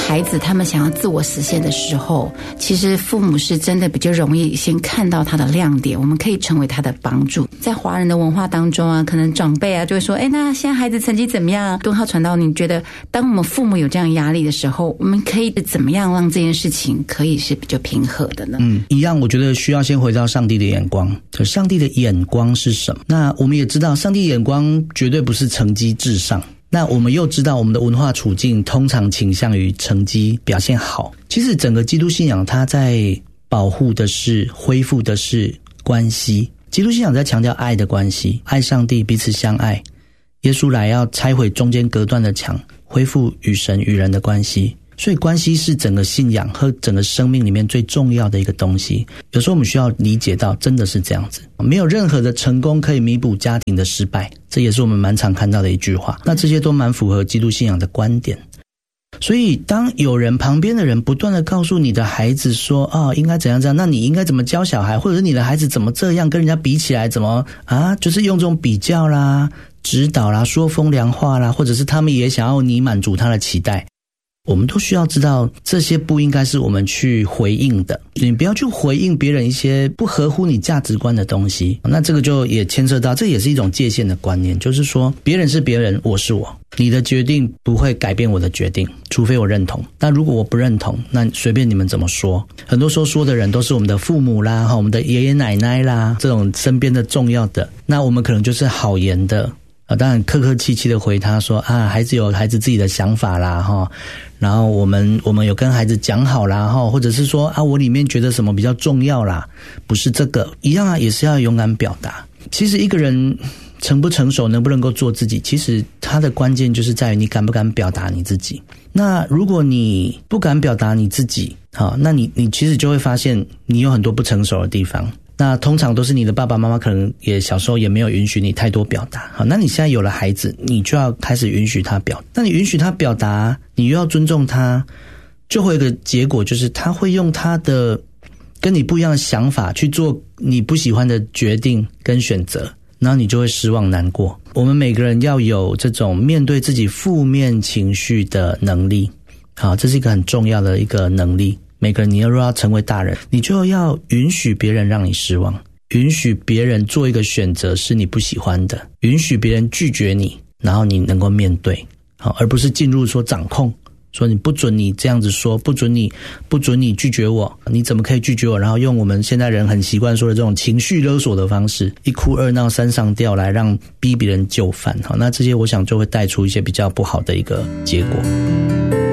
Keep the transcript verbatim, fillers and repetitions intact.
孩子他们想要自我实现的时候，其实父母是真的比较容易先看到他的亮点，我们可以成为他的帮助。在华人的文化当中啊，可能长辈啊就会说，哎，那现在孩子成绩怎么样啊？敦浩传道，你觉得当我们父母有这样压力的时候，我们可以怎么样让这件事情可以是比较平和的呢？ 嗯，一样，我觉得需要先回到上帝的眼光。可上帝的眼光是什么？那我们也知道，上帝眼光绝对不是成绩至上。那我们又知道，我们的文化处境通常倾向于成绩表现好。其实整个基督信仰，它在保护的是、恢复的是关系。基督信仰在强调爱的关系，爱上帝，彼此相爱。耶稣来要拆毁中间隔断的墙，恢复与神与人的关系。所以关系是整个信仰和整个生命里面最重要的一个东西。有时候我们需要理解到，真的是这样子，没有任何的成功可以弥补家庭的失败，这也是我们蛮常看到的一句话。那这些都蛮符合基督信仰的观点。所以当有人旁边的人不断的告诉你的孩子说，哦，应该怎样怎样，那你应该怎么教小孩，或者是你的孩子怎么这样跟人家比起来，怎么啊，就是用这种比较啦、指导啦、说风凉话啦，或者是他们也想要你满足他的期待，我们都需要知道，这些不应该是我们去回应的。你不要去回应别人一些不合乎你价值观的东西。那这个就也牵涉到，这也是一种界限的观念，就是说别人是别人，我是我，你的决定不会改变我的决定，除非我认同。那如果我不认同，那随便你们怎么说。很多时候说的人都是我们的父母啦，我们的爷爷奶奶啦，这种身边的重要的，那我们可能就是好言的啊，当然客客气气的回他说啊，孩子有孩子自己的想法啦哈，然后我们我们有跟孩子讲好啦哈，或者是说啊，我里面觉得什么比较重要啦，不是这个一样啊，也是要勇敢表达。其实一个人成不成熟，能不能够做自己，其实他的关键就是在于你敢不敢表达你自己。那如果你不敢表达你自己，好，那你你其实就会发现你有很多不成熟的地方。那通常都是你的爸爸妈妈可能也小时候也没有允许你太多表达。好，那你现在有了孩子，你就要开始允许他表达。那你允许他表达，你又要尊重他，就会有一个结果，就是他会用他的跟你不一样的想法去做你不喜欢的决定跟选择，然后你就会失望难过。我们每个人要有这种面对自己负面情绪的能力。好，这是一个很重要的一个能力。每个人你若要成为大人，你就要允许别人让你失望，允许别人做一个选择是你不喜欢的，允许别人拒绝你，然后你能够面对，好，而不是进入说掌控，说你不准你这样子说，不准你不准你拒绝我，你怎么可以拒绝我，然后用我们现在人很习惯说的这种情绪勒索的方式，一哭二闹三上吊来让逼别人就范。好，那这些我想就会带出一些比较不好的一个结果。